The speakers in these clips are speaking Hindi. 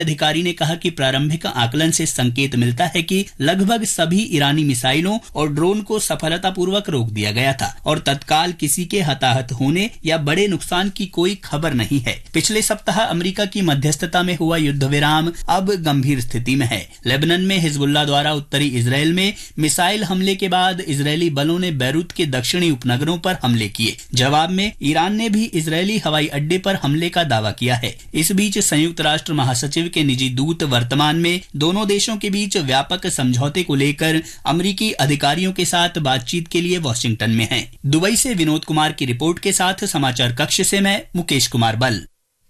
अधिकारी ने कहा कि प्रारंभिक आकलन से संकेत मिलता है कि लगभग सभी ईरानी मिसाइलों और ड्रोन को सफलतापूर्वक रोक दिया गया था और तत्काल किसी के हताहत होने या बड़े नुकसान की कोई खबर नहीं है। पिछले सप्ताह अमेरिका की मध्यस्थता में हुआ युद्ध विराम अब गंभीर स्थिति में है। लेबनान में हिजबुल्लाह द्वारा उत्तरी इजरायल में मिसाइल हमले के बाद इजरायली बलों ने बैरूत के दक्षिणी उपनगरों पर हमले किए। जवाब में ईरान ने भी इजरायली हवाई अड्डे पर हमले का दावा किया है। इस बीच संयुक्त राष्ट्र महासचिव के निजी दूत वर्तमान में दोनों देशों के बीच व्यापक समझौते को लेकर अमेरिकी अधिकारियों के साथ बातचीत के लिए वॉशिंगटन में हैं। दुबई से विनोद कुमार की रिपोर्ट के साथ समाचार कक्ष से मैं मुकेश कुमार बल।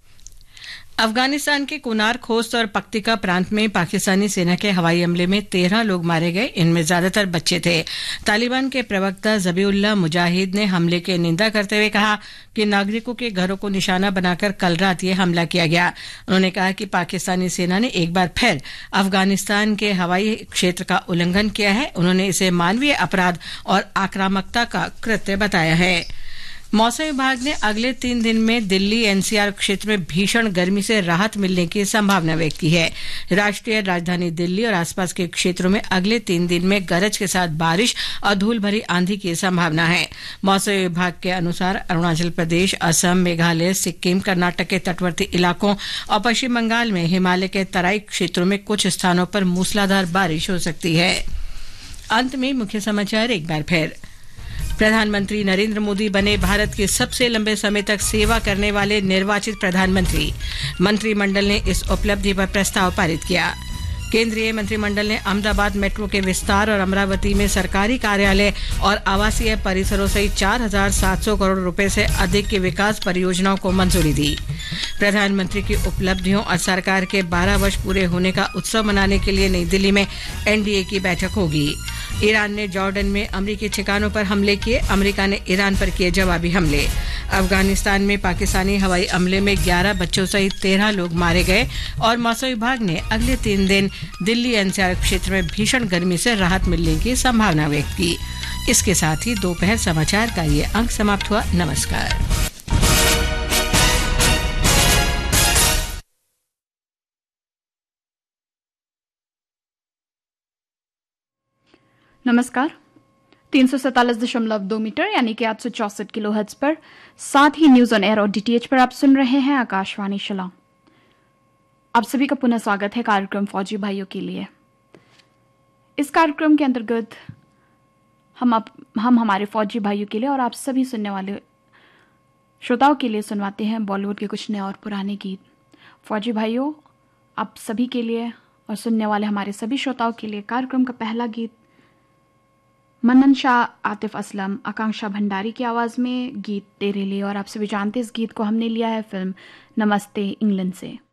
अफगानिस्तान के कुनार, खोस्त और पख्तिका प्रांत में पाकिस्तानी सेना के हवाई हमले में 13 लोग मारे गए। इनमें ज्यादातर बच्चे थे। तालिबान के प्रवक्ता ज़बीउल्लाह मुजाहिद ने हमले की निंदा करते हुए कहा कि नागरिकों के घरों को निशाना बनाकर कल रात ये हमला किया गया। उन्होंने कहा कि पाकिस्तानी सेना ने एक बार फिर अफगानिस्तान के हवाई क्षेत्र का उल्लंघन किया है। उन्होंने इसे मानवीय अपराध और आक्रामकता का कृत्य बताया है। मौसम विभाग ने अगले 3 दिन में दिल्ली एनसीआर क्षेत्र में भीषण गर्मी से राहत मिलने की संभावना व्यक्त की है। राष्ट्रीय राजधानी दिल्ली और आसपास के क्षेत्रों में अगले 3 दिन में गरज के साथ बारिश और धूल भरी आंधी की संभावना है। मौसम विभाग के अनुसार अरुणाचल प्रदेश, असम, मेघालय, सिक्किम, कर्नाटक के तटवर्ती इलाकों और पश्चिम बंगाल में हिमालय के तराई क्षेत्रों में कुछ स्थानों पर मूसलाधार बारिश हो सकती है। अंत में मुख्य समाचार एक बार फिर। प्रधानमंत्री नरेंद्र मोदी बने भारत के सबसे लंबे समय तक सेवा करने वाले निर्वाचित प्रधानमंत्री। मंत्रिमंडल ने इस उपलब्धि पर प्रस्ताव पारित किया। केंद्रीय मंत्रिमंडल ने अहमदाबाद मेट्रो के विस्तार और अमरावती में सरकारी कार्यालय और आवासीय परिसरों सहित 4,700 करोड़ रुपए से अधिक की विकास परियोजनाओं को मंजूरी दी। प्रधानमंत्री की उपलब्धियों और सरकार के 12 वर्ष पूरे होने का उत्सव मनाने के लिए नई दिल्ली में एनडीए की बैठक होगी। ईरान ने जॉर्डन में अमेरिकी ठिकानों पर हमले किए। अमेरिका ने ईरान पर किए जवाबी हमले। अफगानिस्तान में पाकिस्तानी हवाई हमले में 11 बच्चों सहित 13 लोग मारे गए। और मौसम विभाग ने अगले 3 दिन दिल्ली एनसीआर क्षेत्र में भीषण गर्मी से राहत मिलने की संभावना व्यक्त की। इसके साथ ही दोपहर समाचार का ये अंक समाप्त हुआ। नमस्कार। नमस्कार। 347.2 मीटर यानी कि 864 किलोहर्ट्ज पर, साथ ही न्यूज ऑन एयर और डीटीएच पर आप सुन रहे हैं आकाशवाणी शिलांग। आप सभी का पुनः स्वागत है कार्यक्रम फौजी भाइयों के लिए। इस कार्यक्रम के अंतर्गत हम हमारे फौजी भाइयों के लिए और आप सभी सुनने वाले श्रोताओं के लिए सुनवाते हैं बॉलीवुड के कुछ नए और पुराने गीत। फौजी भाइयों, आप सभी के लिए और सुनने वाले हमारे सभी श्रोताओं के लिए कार्यक्रम का पहला गीत मनन शाह, आतिफ असलम, आकांक्षा भंडारी की आवाज़ में गीत तेरे लिए। और आप सभी जानते हैं इस गीत को हमने लिया है फिल्म नमस्ते इंग्लैंड से।